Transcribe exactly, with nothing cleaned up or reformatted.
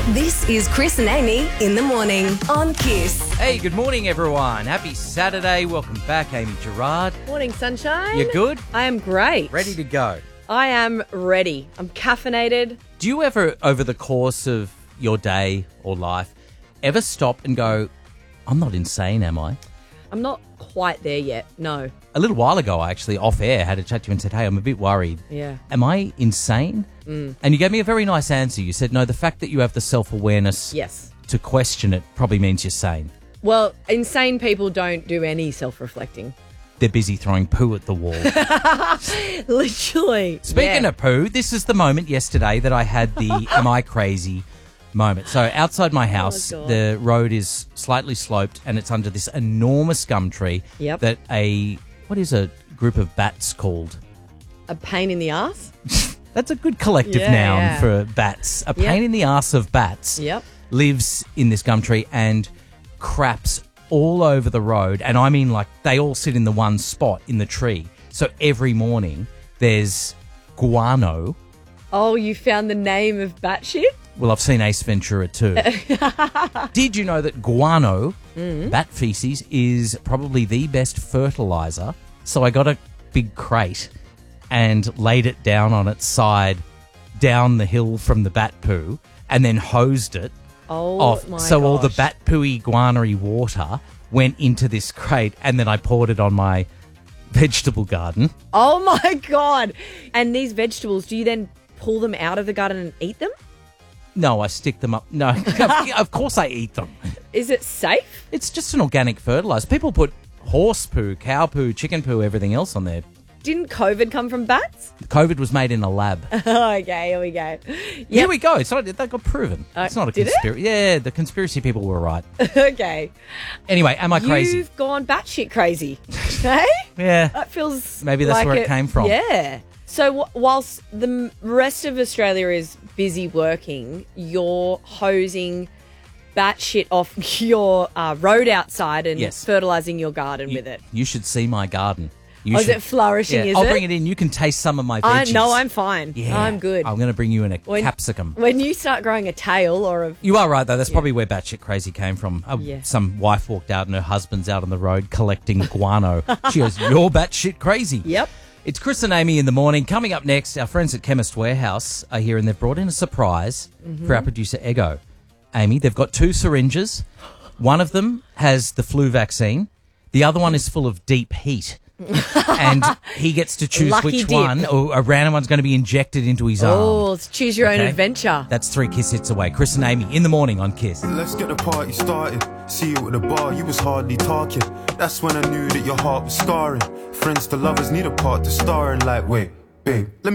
This is Chris and Amy in the morning on Kiss. Hey, good morning, everyone. Happy Saturday. Welcome back, Amy Gerard. Morning, sunshine. You good? I am great. Ready to go? I am ready. I'm caffeinated. Do you ever, over the course of your day or life, ever stop and go, I'm not insane, am I? I'm not quite there yet, no. A little while ago, I actually, off air, had a chat to you and said, hey, I'm a bit worried. Yeah. Am I insane? Mm. And you gave me a very nice answer. You said, no, the fact that you have the self-awareness Yes. to question it probably means you're sane. Well, insane people don't do any self-reflecting. They're busy throwing poo at the wall. Literally. Speaking yeah. of poo, this is the moment yesterday that I had the am I crazy moment. So outside my house, God. the road is slightly sloped and it's under this enormous gum tree Yep. that a, what is a group of bats called? A pain in the ass? That's a good collective Yeah, noun yeah. for bats. A Yep. pain in the ass of bats Yep. lives in this gum tree and craps all over the road. And I mean, like, they all sit in the one spot in the tree. So every morning there's guano. Oh, you found the name of batshit? Well, I've seen Ace Ventura too. Did you know that guano, Mm. bat feces, is probably the best fertilizer? So I got a big crate and laid it down on its side down the hill from the bat poo and then hosed it Oh, off. my So all the gosh. bat pooey guanery water went into this crate and then I poured it on my vegetable garden. Oh, my God. And these vegetables, do you then pull them out of the garden and eat them? No, I stick them up. No, of- of course I eat them. Is it safe? It's just an organic fertilizer. People put horse poo, cow poo, chicken poo, everything else on there. Didn't COVID come from bats? COVID was made in a lab. Okay, here we go. Here Yep. we go. It's not, that got proven. Uh, it's not a did it? conspiracy. Yeah, the conspiracy people were right. Okay. Anyway, am I crazy? You've gone batshit crazy. Hey? Yeah. That feels Maybe that's like where it came from. Yeah. So w- whilst the m- rest of Australia is busy working, you're hosing batshit off your uh, road outside and Yes. fertilising your garden You, with it. you should see my garden. You Oh, is should- it flourishing, Yeah, is I'll it? bring it in. You can taste some of my I, veggies. no, I'm fine. Yeah, I'm good. I'm going to bring you in a When- capsicum. When you start growing a tail or a... You are right, though. That's probably where batshit crazy came from. Uh, Yeah. Some wife walked out and her husband's out on the road collecting guano. She goes, you're batshit crazy. Yep. It's Chris and Amy in the morning. Coming up next, our friends at Chemist Warehouse are here and they've brought in a surprise Mm-hmm. for our producer, Ego. Amy, they've got two syringes. One of them has the flu vaccine. The other one is full of deep heat. And he gets to choose Lucky which dip. one, or a random one's going to be injected into his arm. Oh, it's choose your own Okay. adventure. That's three Kiss hits away. Chris and Amy in the morning on Kiss. Let's get the party started. See you at the bar, you was hardly talking. That's when I knew that your heart was scarring. Friends to lovers need a part to star in. Like, wait, babe, let me